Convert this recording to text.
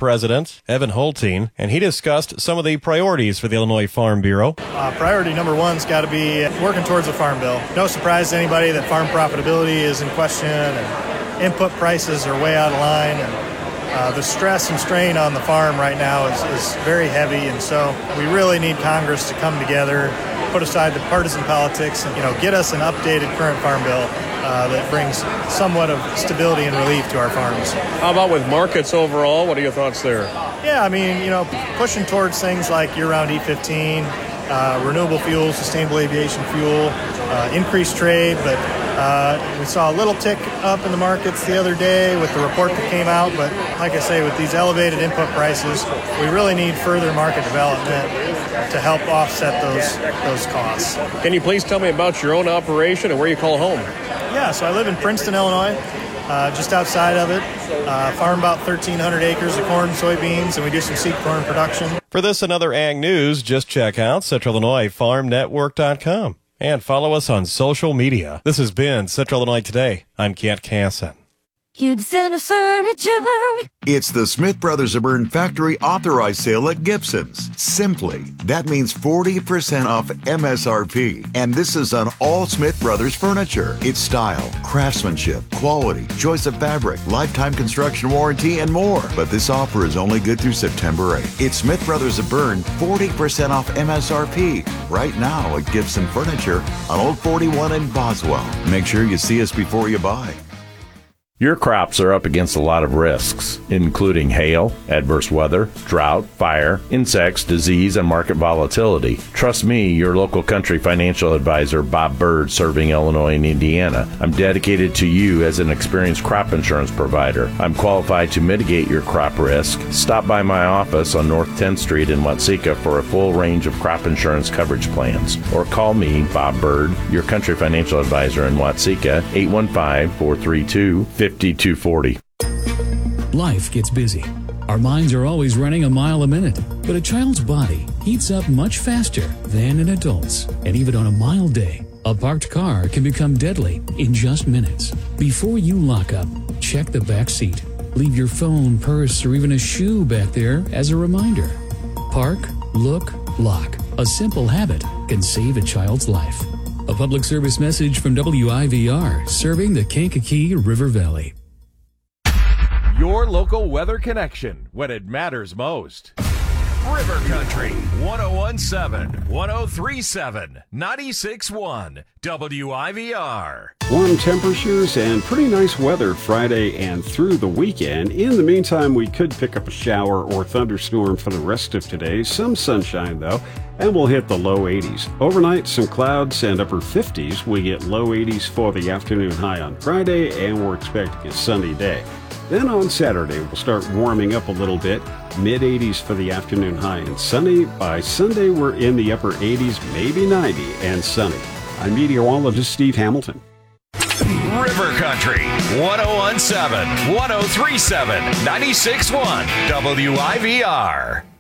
President, Evan Holtein, and he discussed some of the priorities for the Illinois Farm Bureau. Priority number one's got to be working towards a farm bill. No surprise to anybody that farm profitability is in question and input prices are way out of line. And the stress and strain on the farm right now is very heavy, and so we really need Congress to come together, put aside the partisan politics, and get us an updated current farm bill that brings somewhat of stability and relief to our farms. How about with markets overall? What are your thoughts there? Yeah, I mean, pushing towards things like year-round E15, renewable fuel, sustainable aviation fuel, increased trade, but we saw a little tick up in the markets the other day with the report that came out, but like I say, with these elevated input prices, we really need further market development to help offset those costs. Can you please tell me about your own operation and where you call home? Yeah, so I live in Princeton, Illinois, just outside of it. Farm about 1,300 acres of corn and soybeans, and we do some seed corn production. For this and other ag news, just check out CentralIllinoisFarmNetwork.com and follow us on social media. This has been Central Illinois Today. I'm Kent Casson. Gibson Furniture. It's the Smith Brothers of Bern factory authorized sale at Gibson's. Simply, that means 40% off MSRP. And this is on all Smith Brothers furniture. It's style, craftsmanship, quality, choice of fabric, lifetime construction warranty, and more. But this offer is only good through September 8th. It's Smith Brothers of Bern, 40% off MSRP. Right now at Gibson Furniture on Old 41 in Boswell. Make sure you see us before you buy. Your crops are up against a lot of risks, including hail, adverse weather, drought, fire, insects, disease, and market volatility. Trust me, your local country financial advisor, Bob Bird, serving Illinois and Indiana. I'm dedicated to you as an experienced crop insurance provider. I'm qualified to mitigate your crop risk. Stop by my office on North 10th Street in Watseka for a full range of crop insurance coverage plans. Or call me, Bob Bird, your country financial advisor in Watseka, 815-432-5240. Life gets busy. Our minds are always running a mile a minute, but a child's body heats up much faster than an adult's. And even on a mild day, a parked car can become deadly in just minutes. Before you lock up, check the back seat. Leave your phone, purse, or even a shoe back there as a reminder. Park, look, lock. A simple habit can save a child's life. A public service message from WIVR, serving the Kankakee River Valley. Your local weather connection when it matters most. River Country, 101.7, 103.7, 96.1, WIVR. Warm temperatures and pretty nice weather Friday and through the weekend. In the meantime, we could pick up a shower or thunderstorm for the rest of today. Some sunshine, though, and we'll hit the low 80s. Overnight, some clouds and upper 50s. We get low 80s for the afternoon high on Friday, and we're expecting a sunny day. Then on Saturday, we'll start warming up a little bit. Mid-80s for the afternoon high and sunny. By Sunday, we're in the upper 80s, maybe 90, and sunny. I'm meteorologist Steve Hamilton. River Country, 101.7, 103.7, 96.1, WIVR.